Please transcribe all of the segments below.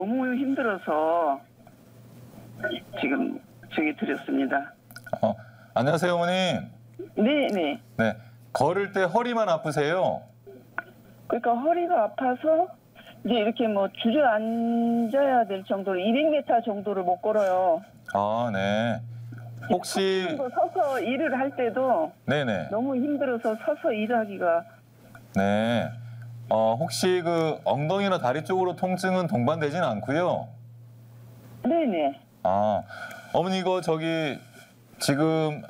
너무 힘들어서 지금 저기 드렸습니다. 안녕하세요, 어머님. 네네. 네. 걸을 때 허리만 아프세요? 그러니까 허리가 아파서 이제 이렇게 뭐 주저앉아야 될 정도로 200m 정도를 못 걸어요. 아, 네. 혹시 서서 일을 할 때도 네네. 너무 힘들어서 서서 일하기가. 네. 혹시 그 엉덩이나 다리 쪽으로 통증은 동반되진 않고요. 네네. 아, 어머니 이거 저기 지금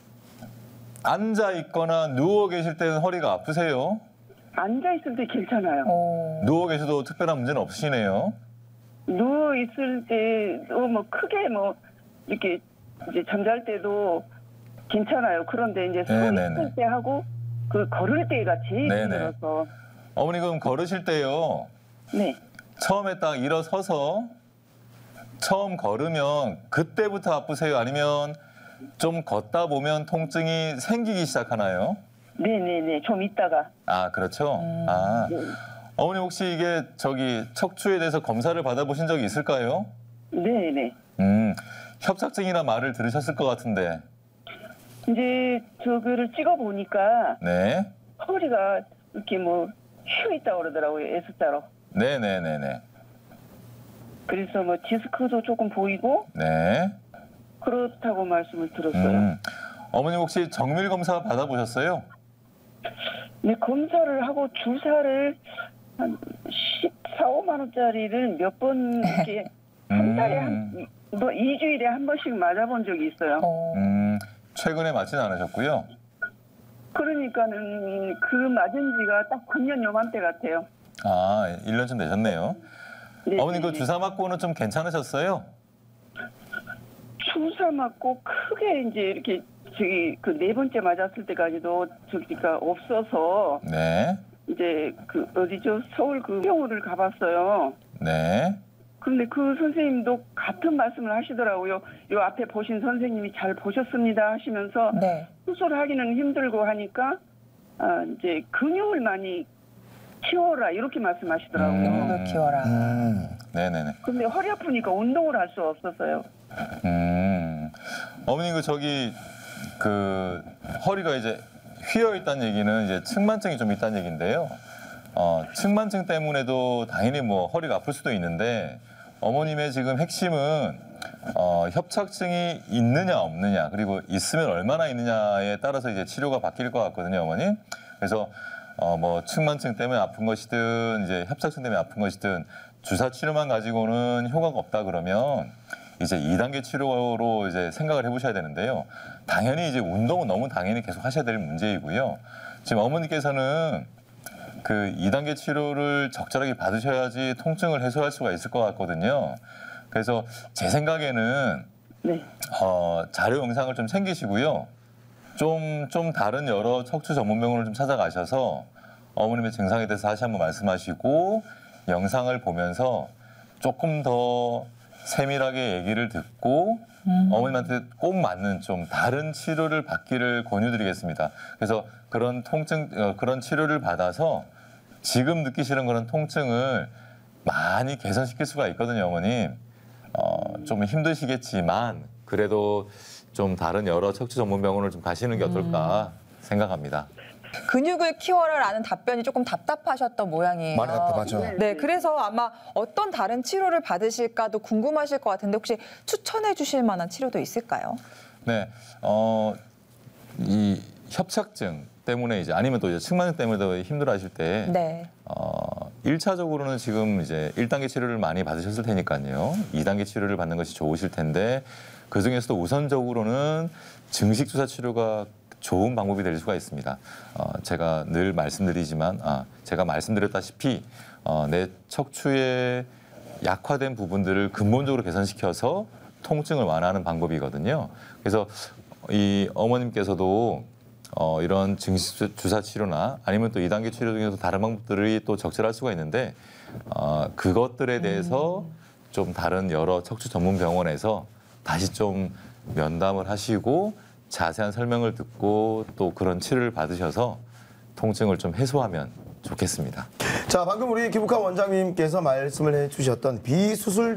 앉아 있거나 누워 계실 때는 허리가 아프세요? 앉아 있을 때 괜찮아요. 누워 계셔도 특별한 문제는 없으시네요. 누워 있을 때도 뭐 크게 뭐 이렇게 이제 잠잘 때도 괜찮아요. 그런데 이제 서 네네네. 있을 때 하고 그 걸을 때가 제일 네네. 힘들어서. 어머니 그럼 걸으실 때요. 네. 처음에 딱 일어서서 처음 걸으면 그때부터 아프세요? 아니면 좀 걷다 보면 통증이 생기기 시작하나요? 네네네. 좀 있다가. 아, 그렇죠. 아, 어머니 혹시 이게 저기 척추에 대해서 검사를 받아보신 적이 있을까요? 네네. 협착증이라 말을 들으셨을 것 같은데. 이제 저거를 찍어 보니까 네. 허리가 이렇게 뭐 휘어 있다고 그러더라고요. S자로. 네네네네. 그래서 뭐 디스크도 조금 보이고 네. 그렇다고 말씀을 들었어요. 어머니 혹시 정밀 검사 받아보셨어요? 네, 검사를 하고 주사를 한 14, 5만 원짜리를 몇 번 이렇게 한 달에 뭐 2주일에 한 번씩 맞아본 적이 있어요. 최근에 맞진 않으셨고요. 그러니까는 그 맞은 지가 딱 작년 요맘때 같아요. 아, 1년쯤 되셨네요. 네, 어머니 그 네. 주사 맞고는 좀 괜찮으셨어요? 주사 맞고 크게 이제 이렇게 저기 그 네 번째 맞았을 때까지도 저기가 없어서 네. 이제 그 어디죠? 서울 그 병원을 가봤어요. 네. 근데 그 선생님도 같은 말씀을 하시더라고요. 요 앞에 보신 선생님이 잘 보셨습니다 하시면서 네. 수술하기는 힘들고 하니까 이제 근육을 많이 키워라 이렇게 말씀하시더라고요. 근육을 키워라. 네네네. 근데 허리 아프니까 운동을 할 수 없었어요. 어머니 그 저기 그 허리가 이제 휘어 있다는 얘기는 이제 측만증이 좀 있다는 얘기인데요. 측만증 때문에도 당연히 뭐 허리가 아플 수도 있는데 어머님의 지금 핵심은 협착증이 있느냐 없느냐 그리고 있으면 얼마나 있느냐에 따라서 이제 치료가 바뀔 것 같거든요, 어머니. 그래서 뭐 측만증 때문에 아픈 것이든 이제 협착증 때문에 아픈 것이든 주사 치료만 가지고는 효과가 없다 그러면 이제 2단계 치료로 이제 생각을 해보셔야 되는데요. 당연히 이제 운동은 너무 당연히 계속 하셔야 될 문제이고요. 지금 어머니께서는 그 2단계 치료를 적절하게 받으셔야지 통증을 해소할 수가 있을 것 같거든요. 그래서 제 생각에는 네. 자료 영상을 좀 챙기시고요. 좀 다른 여러 척추 전문 병원을 좀 찾아가셔서 어머님의 증상에 대해서 다시 한번 말씀하시고 영상을 보면서 조금 더 세밀하게 얘기를 듣고 어머님한테 꼭 맞는 좀 다른 치료를 받기를 권유드리겠습니다. 그래서 그런 그런 치료를 받아서 지금 느끼시는 그런 통증을 많이 개선시킬 수가 있거든요, 어머님. 좀 힘드시겠지만 그래도 좀 다른 여러 척추 전문 병원을 좀 가시는 게 어떨까 생각합니다. 근육을 키워라라는 답변이 조금 답답하셨던 모양이에요. 많이 답답하죠. 네, 그래서 아마 어떤 다른 치료를 받으실까도 궁금하실 것 같은데 혹시 추천해 주실 만한 치료도 있을까요? 네, 이 협착증 때문에 이제 아니면 또 이제 측만증 때문에도 힘들어하실 때, 네. 1차적으로는 지금 이제 1단계 치료를 많이 받으셨을 테니까요. 2단계 치료를 받는 것이 좋으실 텐데 그 중에서도 우선적으로는 증식 주사 치료가 좋은 방법이 될 수가 있습니다. 제가 늘 말씀드리지만, 제가 말씀드렸다시피 내 척추의 약화된 부분들을 근본적으로 개선시켜서 통증을 완화하는 방법이거든요. 그래서 이 어머님께서도 이런 증식 주사 치료나 아니면 또 2단계 치료 중에서 다른 방법들이 또 적절할 수가 있는데 그것들에 대해서 좀 다른 여러 척추 전문 병원에서 다시 좀 면담을 하시고 자세한 설명을 듣고 또 그런 치료를 받으셔서 통증을 좀 해소하면 좋겠습니다. 자, 방금 우리 기북한 원장님께서 말씀을 해주셨던 비수술